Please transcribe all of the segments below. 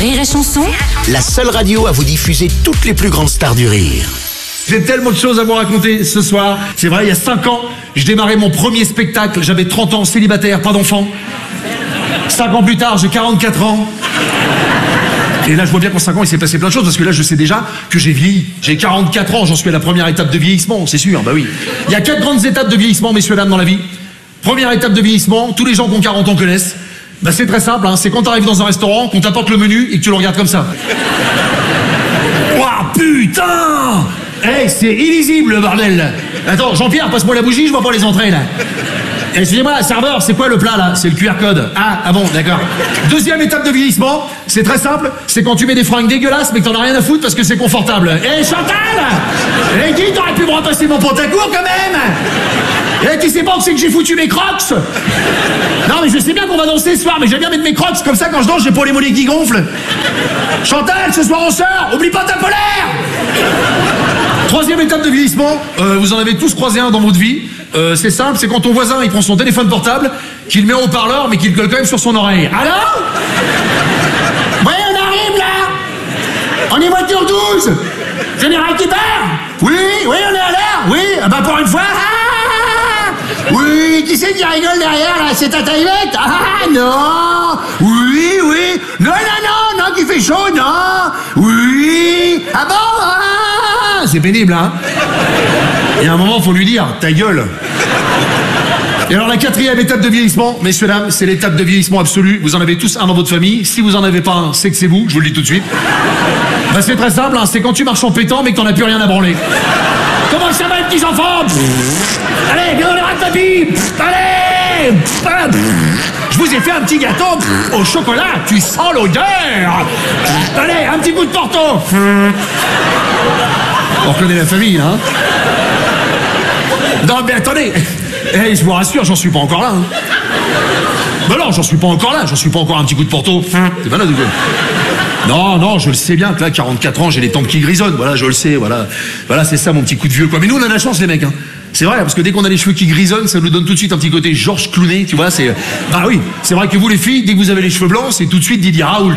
Rire et Chanson, La seule radio à vous diffuser toutes les plus grandes stars du rire. J'ai tellement de choses à vous raconter ce soir. C'est vrai, il y a 5 ans, je démarrais mon premier spectacle. J'avais 30 ans, célibataire, pas d'enfant. 5 ans plus tard, j'ai 44 ans. Et là, je vois bien qu'en 5 ans, il s'est passé plein de choses, parce que là, je sais déjà que j'ai vieilli. J'ai 44 ans, j'en suis à la première étape de vieillissement, c'est sûr, bah oui. Il y a 4 grandes étapes de vieillissement, messieurs, dames, dans la vie. Première étape de vieillissement, tous les gens qui ont 40 ans connaissent. Bah c'est très simple, hein, c'est quand t'arrives dans un restaurant, qu'on t'apporte le menu et que tu le regardes comme ça. Ouah, putain! Eh, c'est illisible, le bordel. Attends, Jean-Pierre, passe-moi la bougie, je vois pas les entrées, là. Excusez-moi, serveur, c'est quoi le plat, là? C'est le QR code. Ah bon, d'accord. Deuxième étape de vieillissement, c'est très simple, c'est quand tu mets des fringues dégueulasses, mais que t'en as rien à foutre parce que c'est confortable. Eh, Chantal! Eh, dis, t'aurais pu me repasser mon pantacourt, quand même! Eh, tu sais pas où c'est que j'ai foutu mes crocs? Non, mais je sais bien qu'on va danser ce soir, mais j'aime bien mettre mes crocs, comme ça, quand je danse, j'ai pas les mollets qui gonflent. Chantal, ce soir on sort, oublie pas ta polaire! Troisième étape de vieillissement, vous en avez tous croisé un dans votre vie. C'est simple, c'est quand ton voisin il prend son téléphone portable, qu'il met en haut-parleur, mais qu'il le colle quand même sur son oreille. Alors? Ouais, on arrive là! On est voiture 12! Général qui part? Oui, on est à l'heure! Oui, bah pour une fois! Oui, qui c'est qui rigole derrière là? C'est ta taillette? Ah non! Oui! Non, qui fait chaud, non! Oui! Ah bon? Ah, c'est pénible, hein? Et à un moment, faut lui dire, ta gueule. Et alors la quatrième étape de vieillissement, messieurs, dames, c'est l'étape de vieillissement absolu. Vous en avez tous un dans votre famille. Si vous en avez pas un, c'est que c'est vous, je vous le dis tout de suite. Bah c'est très simple, hein, c'est quand tu marches en pétant mais que t'en as plus rien à branler. Comment ça va, les petits enfants? Allez, viens dans les rats de papy. Allez. Je vous ai fait un petit gâteau au chocolat, tu sens l'odeur. Allez, un petit bout de Porto. On reconnaît la famille, hein. Non, mais attendez. Eh, je vous rassure, j'en suis pas encore là. Hein. Ben non, j'en suis pas encore là. J'en suis pas encore un petit coup de Porto. C'est malade ou quoi? Non, je le sais bien que là, 44 ans, j'ai les tempes qui grisonnent. Voilà, je le sais, voilà. Voilà, c'est ça mon petit coup de vieux, quoi. Mais nous, on a de la chance, les mecs, hein. C'est vrai, parce que dès qu'on a les cheveux qui grisonnent, ça nous donne tout de suite un petit côté Georges Clooney, tu vois, c'est... Ah oui, c'est vrai que vous, les filles, dès que vous avez les cheveux blancs, c'est tout de suite Didier Raoult.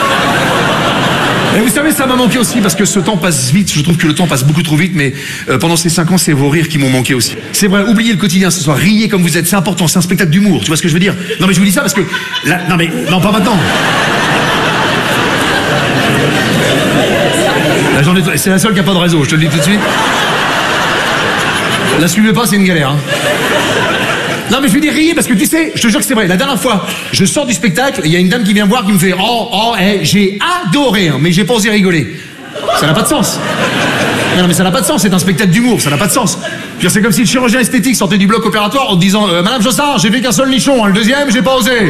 Et vous savez, ça m'a manqué aussi, parce que ce temps passe vite, je trouve que le temps passe beaucoup trop vite, mais pendant ces 5 ans, c'est vos rires qui m'ont manqué aussi. C'est vrai, oubliez le quotidien ce soir, riez comme vous êtes, c'est important, c'est un spectacle d'humour, tu vois ce que je veux dire? Non mais je vous dis ça parce que... Là, non, pas maintenant. Là, c'est la seule qui a pas de réseau, je te le dis tout de suite. La suivez pas, c'est une galère. Hein. Non mais je vais dire riez parce que tu sais, je te jure que c'est vrai. La dernière fois, je sors du spectacle, il y a une dame qui vient me voir qui me fait j'ai adoré, hein, mais j'ai pas osé rigoler. Ça n'a pas de sens. Non mais ça n'a pas de sens, c'est un spectacle d'humour, ça n'a pas de sens. C'est comme si le chirurgien esthétique sortait du bloc opératoire en te disant Madame Jossard, j'ai fait qu'un seul nichon, hein, le deuxième, j'ai pas osé.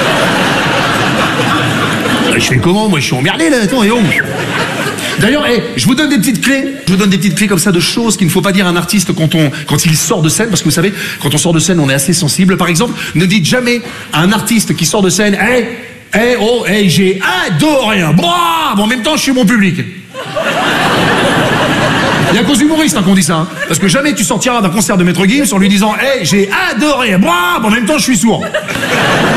Je fais comment? Moi je suis emmerdé là, attends, et oh. D'ailleurs, je vous donne des petites clés. Je vous donne des petites clés comme ça de choses qu'il ne faut pas dire à un artiste quand il sort de scène, parce que vous savez, quand on sort de scène, on est assez sensible. Par exemple, ne dites jamais à un artiste qui sort de scène, j'ai adoré. Bravo, en même temps, je suis mon public. Il y a qu'aux humoristes qu'on dit ça, hein. Parce que jamais tu sortiras d'un concert de Maître Gims en lui disant, j'ai adoré. Bravo, en même temps, je suis sourd.